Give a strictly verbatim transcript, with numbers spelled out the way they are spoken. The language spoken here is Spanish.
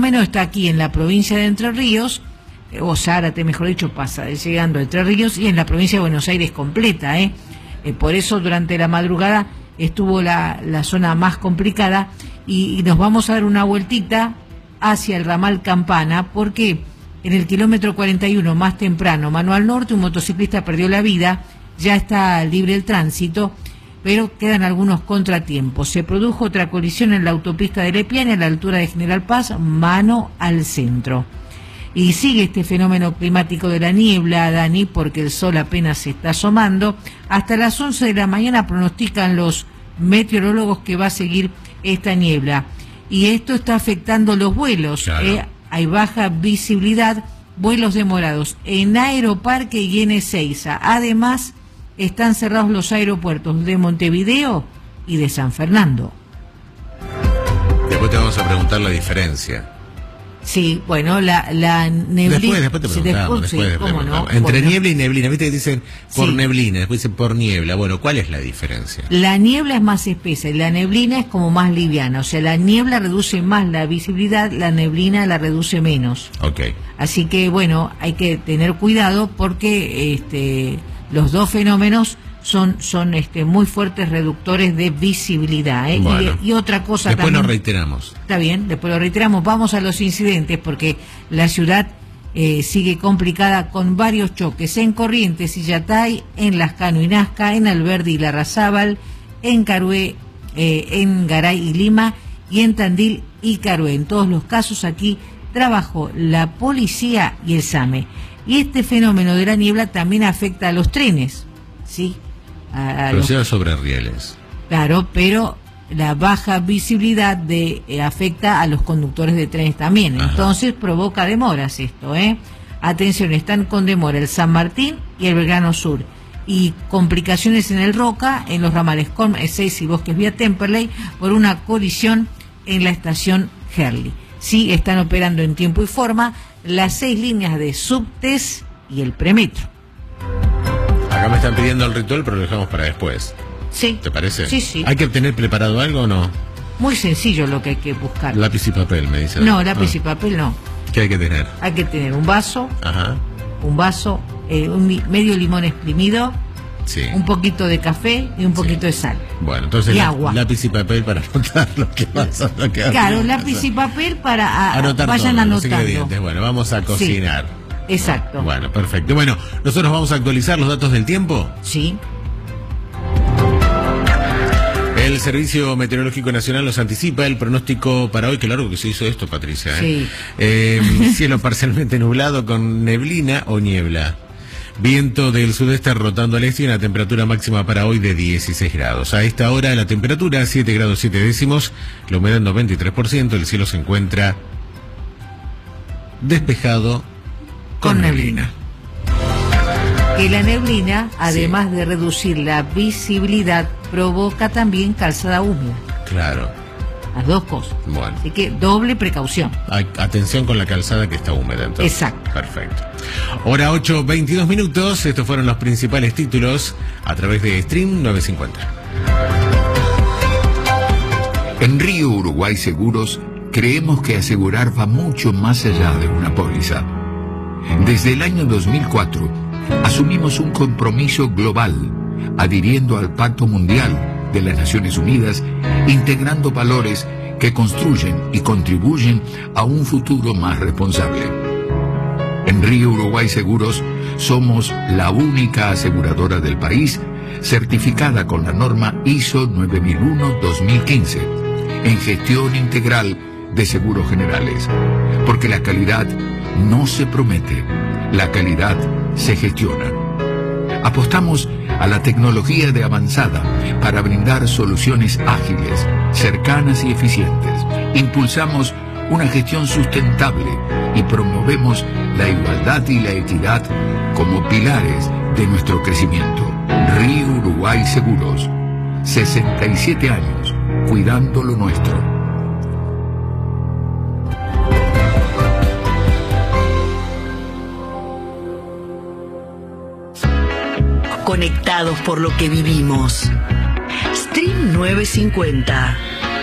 fenómeno está aquí en la provincia de Entre Ríos, o Zárate, mejor dicho, pasa llegando a Entre Ríos, y en la provincia de Buenos Aires completa, ¿eh? Eh, por eso durante la madrugada estuvo la, la zona más complicada, y, y nos vamos a dar una vueltita hacia el ramal Campana, porque en el kilómetro cuarenta y uno más temprano, mano al norte, un motociclista perdió la vida, ya está libre el tránsito, pero quedan algunos contratiempos. Se produjo otra colisión en la autopista de Lepiane a la altura de General Paz, mano al centro. Y sigue este fenómeno climático de la niebla, Dani, porque el sol apenas se está asomando. Hasta las once de la mañana pronostican los meteorólogos que va a seguir esta niebla. Y esto está afectando los vuelos. Claro. Eh, hay baja visibilidad, vuelos demorados en Aeroparque y en Ezeiza. Además, están cerrados los aeropuertos de Montevideo y de San Fernando. Después te vamos a preguntar la diferencia. Sí, bueno, la, la neblina... Después, después te preguntamos, sí, después, sí, después ¿cómo preguntamos. no? Entre Bueno. niebla y neblina, viste que dicen por Sí. neblina, después dicen por niebla. Bueno, ¿cuál es la diferencia? La niebla es más espesa y la neblina es como más liviana. O sea, la niebla reduce más la visibilidad, la neblina la reduce menos. Ok. Así que, bueno, hay que tener cuidado porque este, los dos fenómenos son, son este, muy fuertes reductores de visibilidad. ¿eh? Bueno. Y, y otra cosa Después también... nos reiteramos. Está bien, después lo reiteramos. Vamos a los incidentes porque la ciudad eh, sigue complicada con varios choques en Corrientes y Yatay, en Lascano y Nazca, en Alberdi y Larrazábal, en Carué, eh, en Garay y Lima, y en Tandil y Carué. En todos los casos aquí trabajó la policía y el SAME. Y este fenómeno de la niebla también afecta a los trenes, ¿sí? A, a Pero los... sea sobre rieles. Claro, pero la baja visibilidad de eh, afecta a los conductores de trenes también. Ajá. Entonces provoca demoras esto, ¿eh? Atención, están con demora el San Martín y el Belgrano Sur. Y complicaciones en el Roca, en los ramales con Ezeiza y Bosques vía Temperley, por una colisión en la estación Herli. Sí, están operando en tiempo y forma las seis líneas de subtes y el premetro. Acá me están pidiendo el ritual, pero lo dejamos para después. Sí. ¿Te parece? Sí, sí. ¿Hay que tener preparado algo o no? Muy sencillo lo que hay que buscar. Lápiz y papel, me dicen. No, lápiz Ah. y papel no. ¿Qué hay que tener? Hay que tener un vaso, Ajá. un vaso, eh, un li- medio limón exprimido, Sí. un poquito de café y un poquito Sí. de sal. Bueno, entonces Y lá- agua. lápiz y papel para anotar lo que pasa. Lo que Claro, hace. lápiz y papel para a- Anotar vayan todos los anotando. ingredientes. Bueno, vamos a cocinar. Exacto. Bueno, perfecto. Bueno, nosotros vamos a actualizar los datos del tiempo. Sí. El Servicio Meteorológico Nacional nos anticipa el pronóstico para hoy. Qué largo que se hizo esto, Patricia. ¿eh? Sí. Eh, cielo parcialmente nublado con neblina o niebla. Viento del sudeste rotando al este y una temperatura máxima para hoy de dieciséis grados. A esta hora la temperatura siete grados siete décimos, la humedad noventa y tres por ciento, el cielo se encuentra despejado con, Con neblina. Que la neblina, además de reducir la visibilidad, provoca también calzada húmeda. Claro. Las dos cosas. Bueno. Así que doble precaución. Hay- Atención con la calzada que está húmeda, entonces. Exacto. Perfecto. Hora ocho, veintidós minutos. Estos fueron los principales títulos a través de Stream novecientos cincuenta. En Río Uruguay Seguros creemos que asegurar va mucho más allá de una póliza. Desde el año dos mil cuatro asumimos un compromiso global, adhiriendo al Pacto Mundial de las Naciones Unidas, integrando valores que construyen y contribuyen a un futuro más responsable. En Río Uruguay Seguros somos la única aseguradora del país certificada con la norma I S O nueve mil uno dos mil quince en gestión integral de seguros generales, porque la calidad no se promete, la calidad se gestiona. Apostamos a la tecnología de avanzada para brindar soluciones ágiles, cercanas y eficientes. Impulsamos una gestión sustentable y promovemos la igualdad y la equidad como pilares de nuestro crecimiento. Río Uruguay Seguros, sesenta y siete años, cuidando lo nuestro. Conectados por lo que vivimos. Stream novecientos cincuenta.